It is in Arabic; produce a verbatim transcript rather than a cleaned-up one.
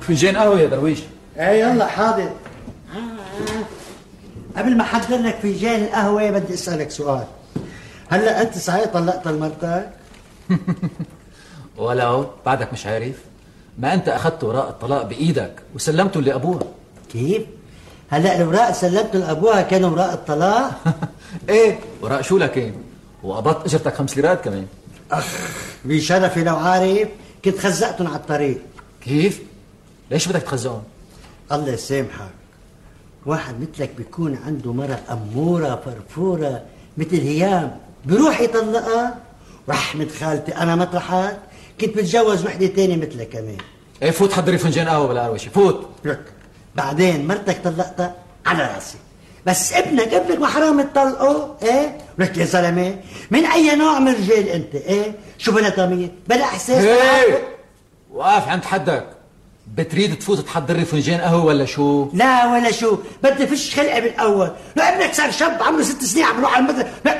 فنجان قهوة يا درويش. ايه يلا حاضر. قبل ما احضر لك فنجان القهوة بدي اسألك سؤال. هلا انت صحيح طلقت مرتك؟ ولو بعدك مش عارف؟ ما انت اخذت وراء الطلاق بايدك وسلمته لابوها. كيف؟ هلا الوراق سلمته لابوها كانوا وراء الطلاق؟ ايه وراء شو لكن؟ وقبضت اجرتك خمس ليرات كمان. اخ بشرفي لو عارف كنت خزقتهم على الطريق. كيف؟ ليش بدك تخزقهم؟ الله يسامحك، واحد مثلك بيكون عنده مرة أمورة فرفورة مثل هيام بروح يطلقها. رحمة خالتي أنا مطرحك كنت بتجوز وحدة تاني مثلك كمان. ايه فوت حضري فنجان قهوة بالقروشة فوت. لك بعدين مرتك طلقتها على راسي، بس ابنك ابنك ما حرام تطلقه. ايه لك يا زلمة من أي نوع من رجال أنت؟ ايه شو بلا ضمير بلا إحساس؟ ايه واقف عند حدك. بتريد تفوت تحضر لي فنجان قهوه ولا شو؟ لا ولا شو، بدي فش خلقي بالاول. لو ابنك صار شاب عمره ست سنين عم بروح على المدرسه.